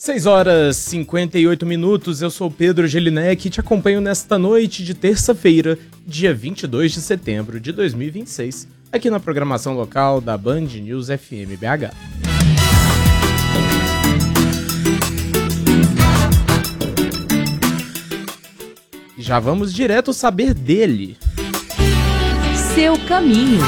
6 horas e 58 minutos, eu sou o Pedro Gelinek e te acompanho nesta noite de terça-feira, dia 22 de setembro de 2026, aqui na programação local da Band News FM BH. E já vamos direto saber dele. Seu caminho.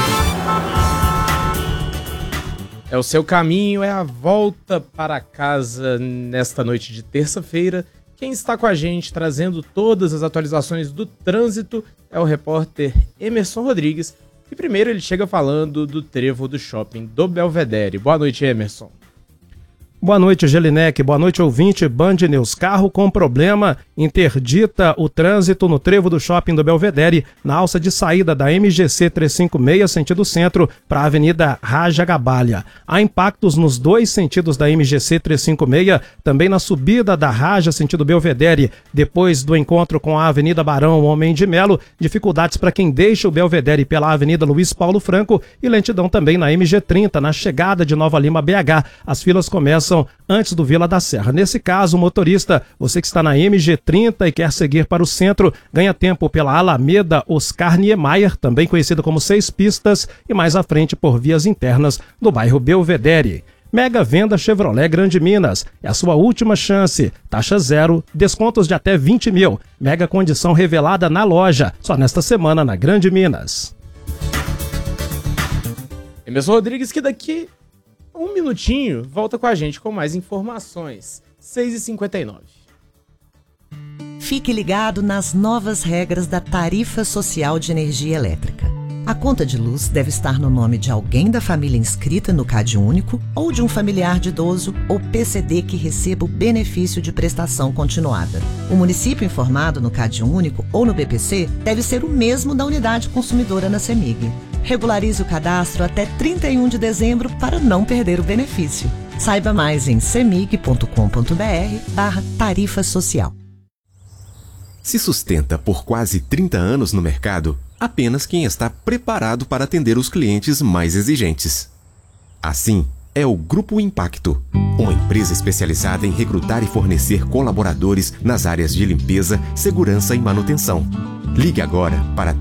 É o seu caminho, é a volta para casa nesta noite de terça-feira. Quem está com a gente trazendo todas as atualizações do trânsito é o repórter Emerson Rodrigues. E primeiro ele chega falando do trevo do shopping do Belvedere. Boa noite, Emerson. Boa noite, Gelinek. Boa noite, ouvinte Band News. Carro com problema interdita o trânsito no trevo do shopping do Belvedere, na alça de saída da MGC 356, sentido centro, para a Avenida Raja Gabalha. Há impactos nos dois sentidos da MGC 356, também na subida da Raja, sentido Belvedere, depois do encontro com a Avenida Barão Homem de Melo, dificuldades para quem deixa o Belvedere pela Avenida Luiz Paulo Franco e lentidão também na MG 30, na chegada de Nova Lima BH. As filas começam antes do Vila da Serra. Nesse caso, o motorista, você que está na MG 30 e quer seguir para o centro, ganha tempo pela Alameda Oscar Niemeyer, também conhecida como 6 pistas, e mais à frente por vias internas do bairro Belvedere. Mega Venda Chevrolet Grande Minas. É a sua última chance. Taxa zero, descontos de até 20 mil. Mega condição revelada na loja, só nesta semana na Grande Minas. Emerson Rodrigues, que daqui um minutinho volta com a gente com mais informações. 6h59. Fique ligado nas novas regras da Tarifa Social de Energia Elétrica. A conta de luz deve estar no nome de alguém da família inscrita no CadÚnico ou de um familiar de idoso ou PCD que receba o benefício de prestação continuada. O município informado no CadÚnico ou no BPC deve ser o mesmo da unidade consumidora na CEMIG. Regularize o cadastro até 31 de dezembro para não perder o benefício. Saiba mais em cemig.com.br/tarifa social. Se sustenta por quase 30 anos no mercado, apenas quem está preparado para atender os clientes mais exigentes. Assim, é o Grupo Impacto, uma empresa especializada em recrutar e fornecer colaboradores nas áreas de limpeza, segurança e manutenção. Ligue agora para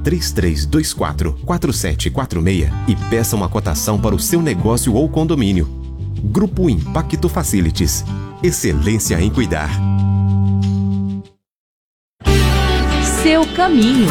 3324-4746 e peça uma cotação para o seu negócio ou condomínio. Grupo Impacto Facilities. Excelência em cuidar. Seu caminho.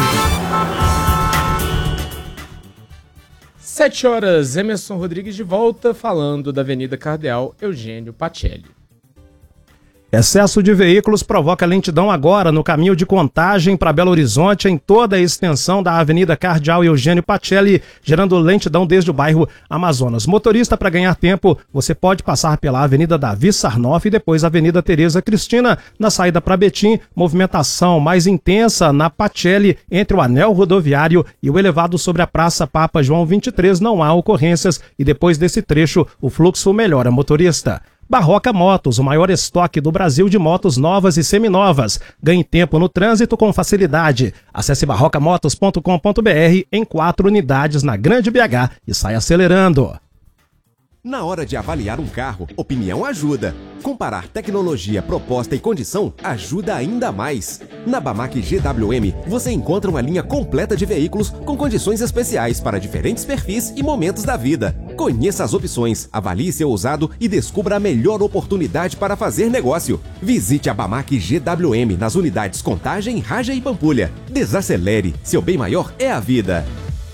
7 horas, Emerson Rodrigues de volta falando da Avenida Cardeal Eugênio Pacelli. Excesso de veículos provoca lentidão agora no caminho de Contagem para Belo Horizonte em toda a extensão da Avenida Cardeal Eugênio Pacelli, gerando lentidão desde o bairro Amazonas. Motorista, para ganhar tempo, você pode passar pela Avenida Davi Sarnoff e depois a Avenida Tereza Cristina. Na saída para Betim, movimentação mais intensa na Pacelli entre o anel rodoviário e o elevado sobre a Praça Papa João 23. Não há ocorrências e depois desse trecho o fluxo melhora, motorista. Barroca Motos, o maior estoque do Brasil de motos novas e seminovas. Ganhe tempo no trânsito com facilidade. Acesse barrocamotos.com.br em 4 unidades na Grande BH e saia acelerando. Na hora de avaliar um carro, opinião ajuda. Comparar tecnologia, proposta e condição ajuda ainda mais. Na Bamac GWM, você encontra uma linha completa de veículos com condições especiais para diferentes perfis e momentos da vida. Conheça as opções, avalie seu usado e descubra a melhor oportunidade para fazer negócio. Visite a Bamac GWM nas unidades Contagem, Raja e Pampulha. Desacelere, seu bem maior é a vida.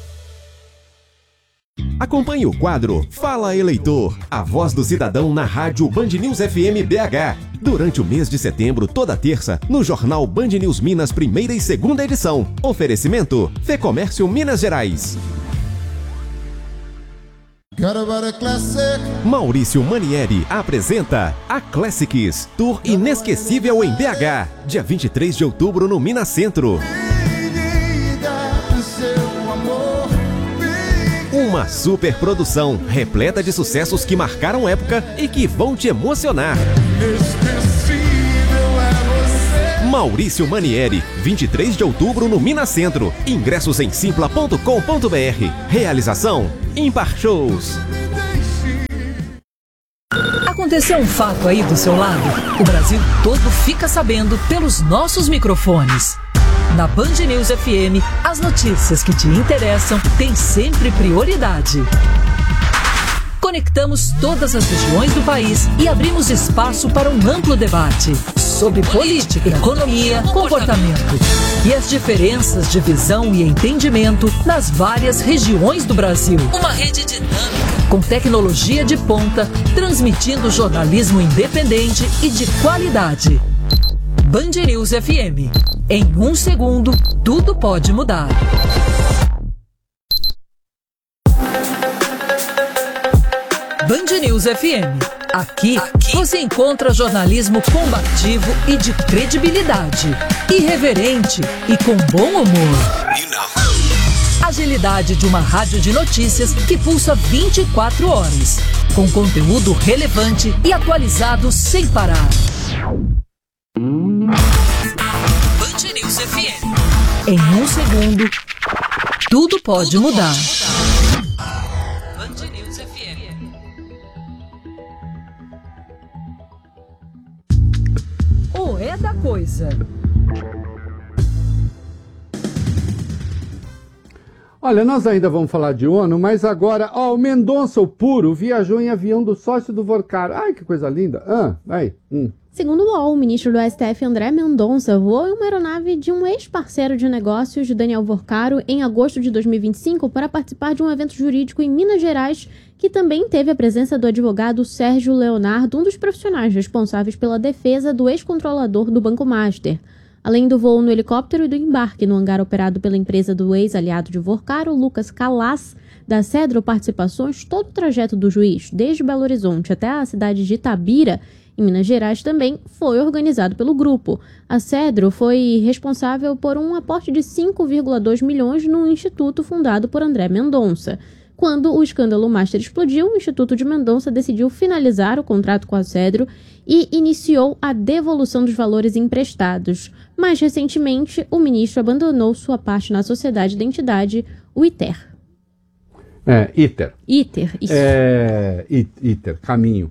Acompanhe o quadro Fala Eleitor, a voz do cidadão na rádio Band News FM BH. Durante o mês de setembro, toda terça, no jornal Band News Minas, primeira e segunda edição. Oferecimento Fecomércio Minas Gerais. Maurício Manieri apresenta a Classics, Tour inesquecível em BH, dia 23 de outubro no Minas Centro. Uma super produção, repleta de sucessos que marcaram época e que vão te emocionar. Maurício Manieri, 23 de outubro no Minas Centro. Ingressos em simpla.com.br. Realização Impar Shows. Aconteceu um fato aí do seu lado? O Brasil todo fica sabendo pelos nossos microfones. Na Band News FM, as notícias que te interessam têm sempre prioridade. Conectamos todas as regiões do país e abrimos espaço para um amplo debate sobre política, economia, comportamento e as diferenças de visão e entendimento nas várias regiões do Brasil. Uma rede dinâmica, com tecnologia de ponta, transmitindo jornalismo independente e de qualidade. Band News FM. Em 1 segundo, tudo pode mudar. Band News FM. Aqui você encontra jornalismo combativo e de credibilidade, irreverente e com bom humor. Agilidade de uma rádio de notícias que pulsa 24 horas, com conteúdo relevante e atualizado sem parar. Band News FM. Em 1 segundo, tudo pode mudar. Band News FM. Ou é da coisa? Olha, nós ainda vamos falar de ONU, mas agora, o Mendonça, o puro, viajou em avião do sócio do Vorcaro. Ai, que coisa linda. Vai. Segundo o UOL, o ministro do STF, André Mendonça, voou em uma aeronave de um ex-parceiro de negócios de Daniel Vorcaro em agosto de 2025 para participar de um evento jurídico em Minas Gerais, que também teve a presença do advogado Sérgio Leonardo, um dos profissionais responsáveis pela defesa do ex-controlador do Banco Master. Além do voo no helicóptero e do embarque no hangar operado pela empresa do ex-aliado de Vorcaro, Lucas Calas, da Cedro Participações, todo o trajeto do juiz, desde Belo Horizonte até a cidade de Itabira, em Minas Gerais, também foi organizado pelo grupo. A Cedro foi responsável por um aporte de 5,2 milhões num instituto fundado por André Mendonça. Quando o escândalo Master explodiu, o Instituto de Mendonça decidiu finalizar o contrato com a Cedro e iniciou a devolução dos valores emprestados. Mais recentemente, o ministro abandonou sua parte na sociedade da entidade, o ITER. ITER. Isso. ITER, caminho.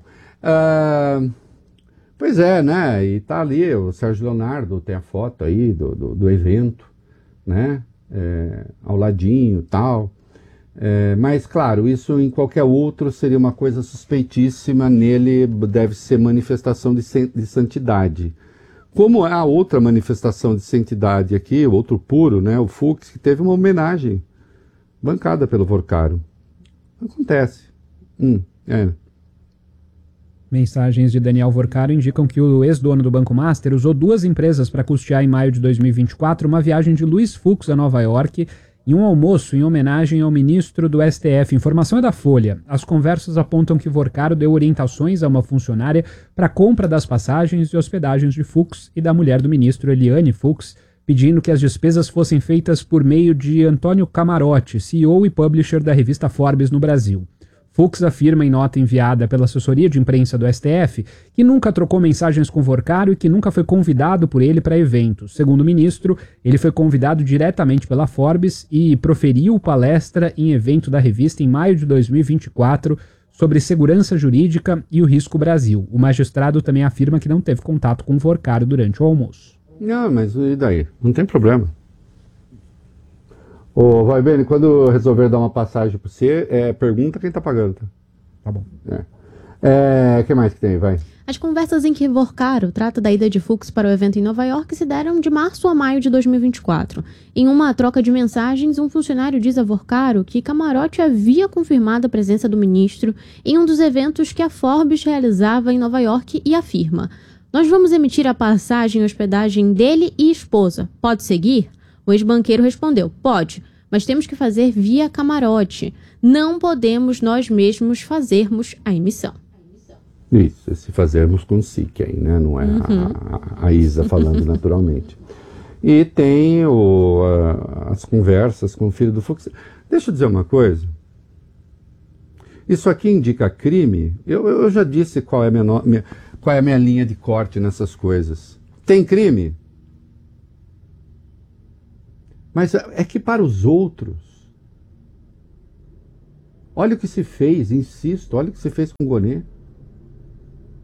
Pois é, né? E tá ali o Sérgio Leonardo, tem a foto aí do evento, né? Ao ladinho e tal. Mas, claro, isso em qualquer outro seria uma coisa suspeitíssima, nele deve ser manifestação de santidade. Como a outra manifestação de santidade aqui, o outro puro, né, o Fux, que teve uma homenagem bancada pelo Vorcaro. Acontece. Mensagens de Daniel Vorcaro indicam que o ex-dono do Banco Master usou 2 empresas para custear em maio de 2024 uma viagem de Luiz Fux a Nova York e um almoço em homenagem ao ministro do STF. Informação é da Folha. As conversas apontam que Vorcaro deu orientações a uma funcionária para a compra das passagens e hospedagens de Fux e da mulher do ministro, Eliane Fux, pedindo que as despesas fossem feitas por meio de Antônio Camarote, CEO e publisher da revista Forbes no Brasil. Fux afirma em nota enviada pela assessoria de imprensa do STF que nunca trocou mensagens com Vorcaro e que nunca foi convidado por ele para eventos. Segundo o ministro, ele foi convidado diretamente pela Forbes e proferiu palestra em evento da revista em maio de 2024 sobre segurança jurídica e o risco Brasil. O magistrado também afirma que não teve contato com Vorcaro durante o almoço. Não, mas e daí? Não tem problema. Vai bem, quando resolver dar uma passagem para você, pergunta quem tá pagando. Tá bom. O que mais que tem? Vai. As conversas em que Vorcaro trata da ida de Fux para o evento em Nova York se deram de março a maio de 2024. Em uma troca de mensagens, um funcionário diz a Vorcaro que Camarote havia confirmado a presença do ministro em um dos eventos que a Forbes realizava em Nova York e afirma: "Nós vamos emitir a passagem e hospedagem dele e esposa. Pode seguir?" O ex-banqueiro respondeu: "Pode, mas temos que fazer via Camarote. Não podemos nós mesmos fazermos a emissão." Isso, se fazermos com SIC aí, né? Não é a Isa falando naturalmente. E tem as conversas com o filho do Fux. Deixa eu dizer uma coisa. Isso aqui indica crime. Eu já disse qual é a minha linha de corte nessas coisas. Tem crime? Mas é que para os outros, olha o que se fez, insisto, olha o que se fez com o Gonê.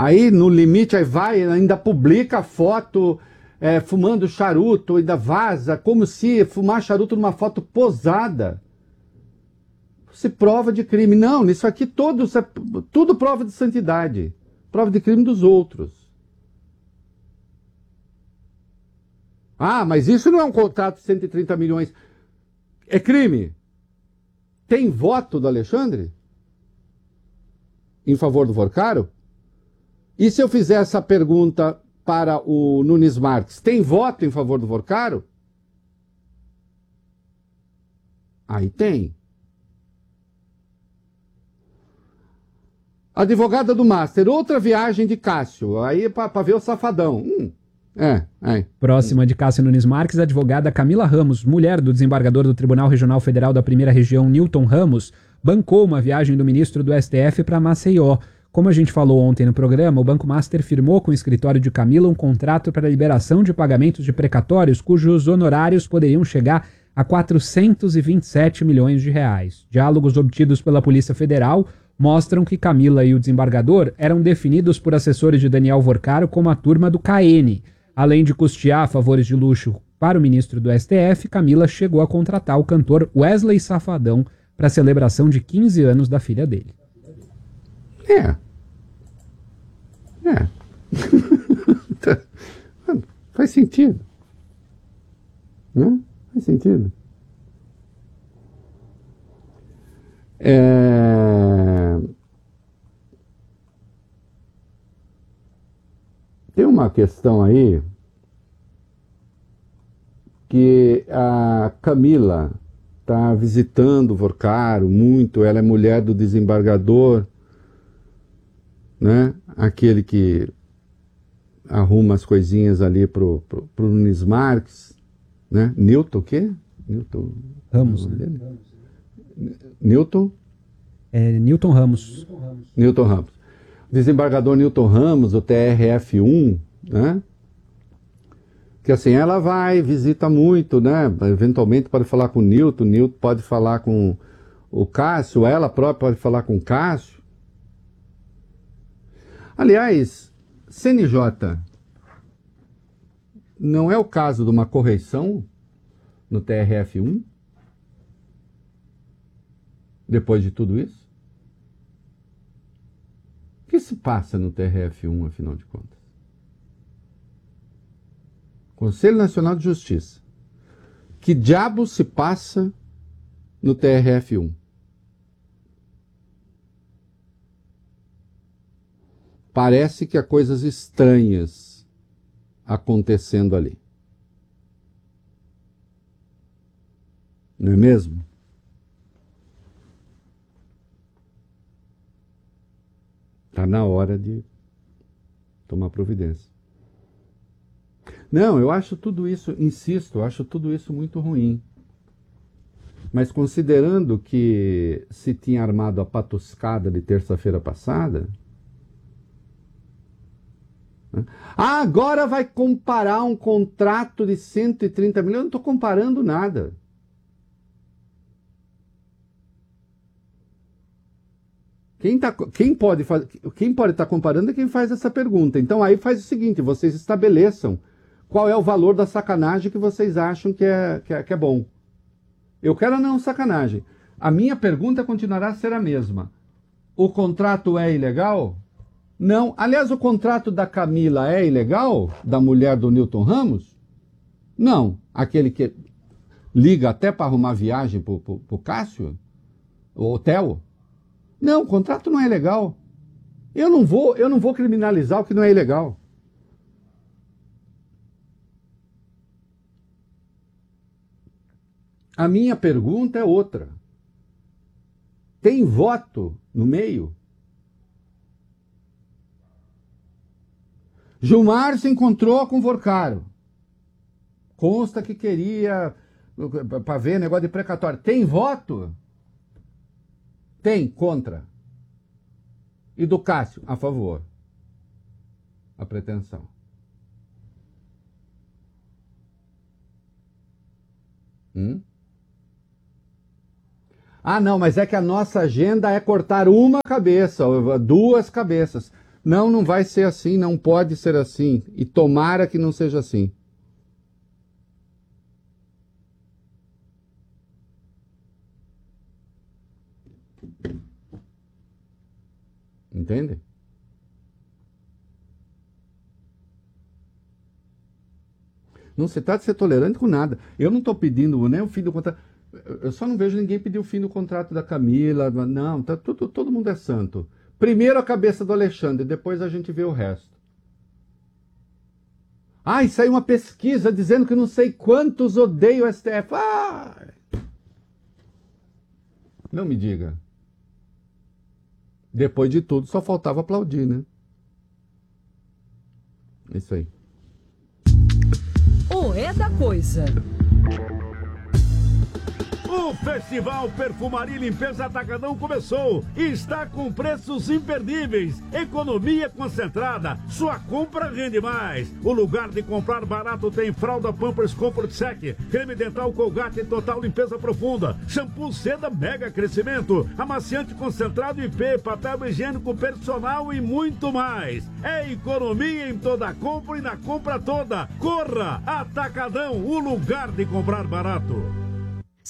Aí, no limite, aí vai, ainda publica foto fumando charuto, ainda vaza, como se fumar charuto numa foto posada se prova de crime. Não, isso aqui tudo prova de santidade. Prova de crime dos outros. Ah, mas isso não é um contrato de 130 milhões. É crime. Tem voto do Alexandre em favor do Vorcaro? E se eu fizer essa pergunta para o Nunes Marques, tem voto em favor do Vorcaro? Aí tem. Advogada do Master, outra viagem de Cássio, aí para ver o safadão. Próxima de Cássio Nunes Marques, a advogada Camila Ramos, mulher do desembargador do Tribunal Regional Federal da Primeira Região, Newton Ramos, bancou uma viagem do ministro do STF para Maceió. Como a gente falou ontem no programa, o Banco Master firmou com o escritório de Camila um contrato para a liberação de pagamentos de precatórios cujos honorários poderiam chegar a 427 milhões de reais. Diálogos obtidos pela Polícia Federal mostram que Camila e o desembargador eram definidos por assessores de Daniel Vorcaro como a turma do KN. Além de custear favores de luxo para o ministro do STF, Camila chegou a contratar o cantor Wesley Safadão para a celebração de 15 anos da filha dele. Faz sentido. Não? Faz sentido. Tem uma questão aí que a Camila está visitando o Vorcaro muito, ela é mulher do desembargador, né? Aquele que arruma as coisinhas ali pro Nunes Marques, né? Newton o quê? Newton Ramos. Newton? Newton Ramos. Newton Ramos. Desembargador Newton Ramos, do TRF1, né? Que assim, ela vai, visita muito, né? Eventualmente pode falar com o Newton pode falar com o Cássio, ela própria pode falar com o Cássio. Aliás, CNJ, não é o caso de uma correição no TRF1? Depois de tudo isso? O que se passa no TRF1, afinal de contas? Conselho Nacional de Justiça. Que diabo se passa no TRF1? Parece que há coisas estranhas acontecendo ali. Não é mesmo? Está na hora de tomar providência. Não, eu acho tudo isso, insisto, eu acho tudo isso muito ruim. Mas considerando que se tinha armado a patuscada de terça-feira passada, né? Agora vai comparar um contrato de 130 milhões, eu não estou comparando nada. Quem pode estar comparando é quem faz essa pergunta. Então aí faz o seguinte, vocês estabeleçam qual é o valor da sacanagem que vocês acham que é bom. Eu quero não sacanagem. A minha pergunta continuará a ser a mesma. O contrato é ilegal? Não. Aliás, o contrato da Camila é ilegal? Da mulher do Newton Ramos? Não. Aquele que liga até para arrumar viagem para o Cássio? O hotel? Não, o contrato não é legal. Eu não vou criminalizar o que não é ilegal. A minha pergunta é outra. Tem voto no meio? Gilmar se encontrou com Vorcaro. Consta que queria para ver negócio de precatório. Tem voto? Tem contra. E do Cássio, a favor. A pretensão. Ah, não, mas é que a nossa agenda é cortar uma cabeça, duas cabeças. Não vai ser assim, não pode ser assim. E tomara que não seja assim. Entende? Não se trata de ser tolerante com nada. Eu não estou pedindo nem o fim do contrato. Eu só não vejo ninguém pedir o fim do contrato da Camila. Não, tá todo mundo é santo. Primeiro a cabeça do Alexandre, depois a gente vê o resto. E saiu uma pesquisa dizendo que não sei quantos odeiam o STF. Não me diga. Depois de tudo, só faltava aplaudir, né? Isso aí. O É da Coisa. O Festival Perfumaria e Limpeza Atacadão começou e está com preços imperdíveis. Economia concentrada, sua compra rende mais. O lugar de comprar barato tem fralda Pampers Comfort Sec, creme dental Colgate Total Limpeza Profunda, shampoo Seda Mega Crescimento, amaciante concentrado IP, papel higiênico personal e muito mais. É economia em toda compra e na compra toda. Corra! Atacadão, o lugar de comprar barato.